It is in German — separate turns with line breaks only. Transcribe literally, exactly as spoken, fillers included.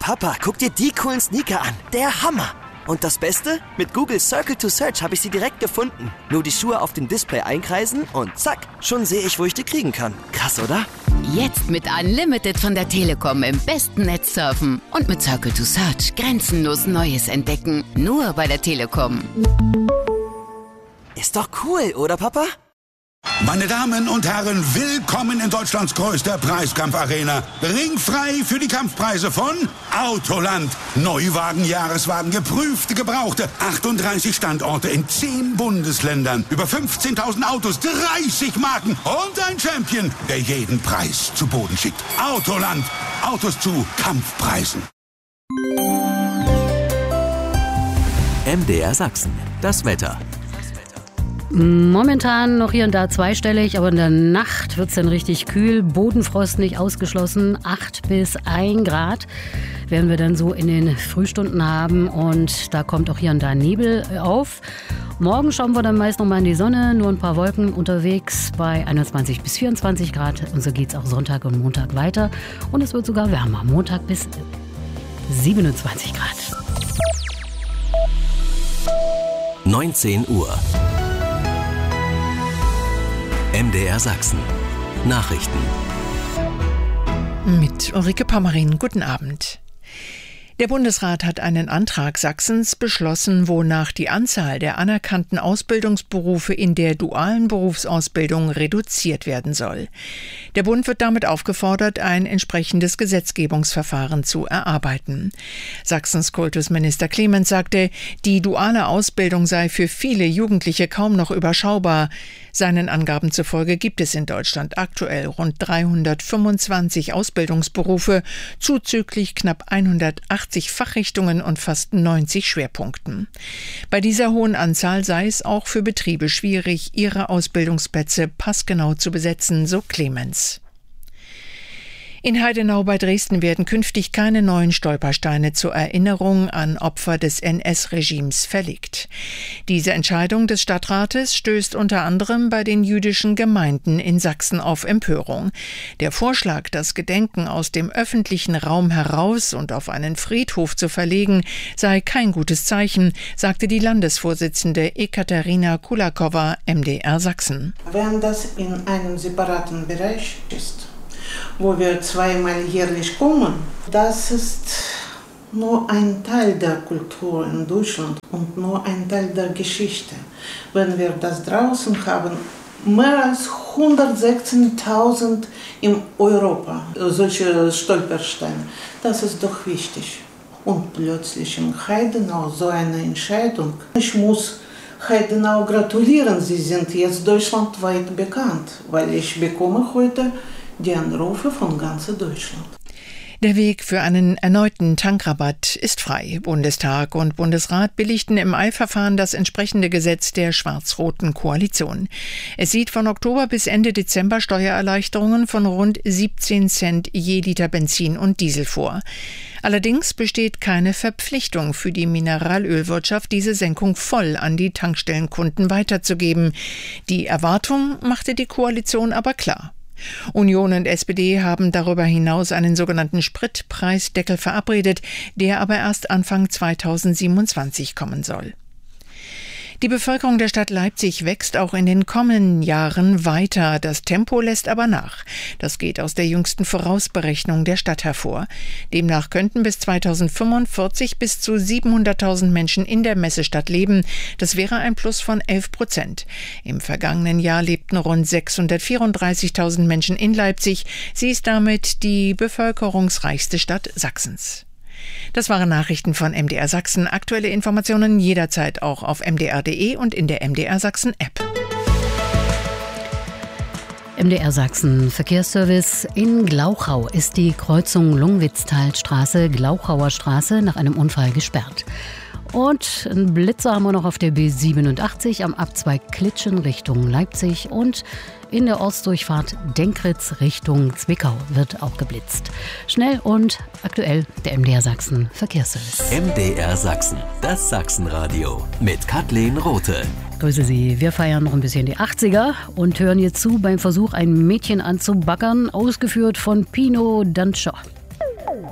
Papa, guck dir die coolen Sneaker an. Der Hammer. Und das Beste? Mit Google Circle to Search habe ich sie direkt gefunden. Nur die Schuhe auf dem Display einkreisen und zack, schon sehe ich, wo ich die kriegen kann. Krass, oder?
Jetzt mit Unlimited von der Telekom im besten Netz surfen. Und mit Circle to Search grenzenlos Neues entdecken. Nur bei der Telekom.
Ist doch cool, oder Papa?
Meine Damen und Herren, willkommen in Deutschlands größter Preiskampfarena. Ringfrei für die Kampfpreise von Autoland. Neuwagen, Jahreswagen, geprüfte, gebrauchte. achtunddreißig Standorte in zehn Bundesländern. Über fünfzehntausend Autos, dreißig Marken und ein Champion, der jeden Preis zu Boden schickt. Autoland. Autos zu Kampfpreisen.
M D R Sachsen. Das Wetter.
Momentan noch hier und da zweistellig, aber in der Nacht wird es dann richtig kühl. Bodenfrost nicht ausgeschlossen, acht bis ein Grad werden wir dann so in den Frühstunden haben und da kommt auch hier und da Nebel auf. Morgen schauen wir dann meist noch mal in die Sonne, nur ein paar Wolken unterwegs bei einundzwanzig bis vierundzwanzig Grad. Und so geht es auch Sonntag und Montag weiter und es wird sogar wärmer, Montag bis siebenundzwanzig Grad.
neunzehn Uhr. M D R Sachsen. Nachrichten.
Mit Ulrike Pommerin. Guten Abend. Der Bundesrat hat einen Antrag Sachsens beschlossen, wonach die Anzahl der anerkannten Ausbildungsberufe in der dualen Berufsausbildung reduziert werden soll. Der Bund wird damit aufgefordert, ein entsprechendes Gesetzgebungsverfahren zu erarbeiten. Sachsens Kultusminister Clemens sagte, die duale Ausbildung sei für viele Jugendliche kaum noch überschaubar. Seinen Angaben zufolge gibt es in Deutschland aktuell rund dreihundertfünfundzwanzig Ausbildungsberufe, zuzüglich knapp hundertachtzig Fachrichtungen und fast neunzig Schwerpunkten. Bei dieser hohen Anzahl sei es auch für Betriebe schwierig, ihre Ausbildungsplätze passgenau zu besetzen, so Clemens. In Heidenau bei Dresden werden künftig keine neuen Stolpersteine zur Erinnerung an Opfer des N S-Regimes verlegt. Diese Entscheidung des Stadtrates stößt unter anderem bei den jüdischen Gemeinden in Sachsen auf Empörung. Der Vorschlag, das Gedenken aus dem öffentlichen Raum heraus und auf einen Friedhof zu verlegen, sei kein gutes Zeichen, sagte die Landesvorsitzende Ekaterina Kulakowa M D R Sachsen.
Wenn das in einem separaten Bereich ist, wo wir zweimal jährlich kommen, das ist nur ein Teil der Kultur in Deutschland und nur ein Teil der Geschichte. Wenn wir das draußen haben, mehr als hundertsechzehntausend in Europa, solche Stolpersteine, das ist doch wichtig. Und plötzlich in Heidenau so eine Entscheidung. Ich muss Heidenau gratulieren, sie sind jetzt deutschlandweit bekannt, weil ich bekomme heute die Anrufe von ganz Deutschland.
Der Weg für einen erneuten Tankrabatt ist frei. Bundestag und Bundesrat billigten im Eilverfahren das entsprechende Gesetz der schwarz-roten Koalition. Es sieht von Oktober bis Ende Dezember Steuererleichterungen von rund siebzehn Cent je Liter Benzin und Diesel vor. Allerdings besteht keine Verpflichtung für die Mineralölwirtschaft, diese Senkung voll an die Tankstellenkunden weiterzugeben. Die Erwartung machte die Koalition aber klar. Union und S P D haben darüber hinaus einen sogenannten Spritpreisdeckel verabredet, der aber erst Anfang zweitausendsiebenundzwanzig kommen soll. Die Bevölkerung der Stadt Leipzig wächst auch in den kommenden Jahren weiter. Das Tempo lässt aber nach. Das geht aus der jüngsten Vorausberechnung der Stadt hervor. Demnach könnten bis zweitausendfünfundvierzig bis zu siebenhunderttausend Menschen in der Messestadt leben. Das wäre ein Plus von elf Prozent. Im vergangenen Jahr lebten rund sechshundertvierunddreißigtausend Menschen in Leipzig. Sie ist damit die bevölkerungsreichste Stadt Sachsens. Das waren Nachrichten von M D R Sachsen. Aktuelle Informationen jederzeit auch auf m d r punkt d e und in der M D R Sachsen App.
M D R Sachsen Verkehrsservice. In Glauchau ist die Kreuzung Lungwitztalstraße, Glauchauer Straße nach einem Unfall gesperrt. Und einen Blitzer haben wir noch auf der B siebenundachtzig am Abzweig Klitschen Richtung Leipzig und in der Ortsdurchfahrt Denkritz Richtung Zwickau wird auch geblitzt. Schnell und aktuell der M D R Sachsen Verkehrsservice.
M D R Sachsen, das Sachsenradio mit Kathleen Rothe.
Grüße Sie, wir feiern noch ein bisschen die achtziger und hören jetzt zu beim Versuch, ein Mädchen anzubaggern, ausgeführt von Pino Danscher.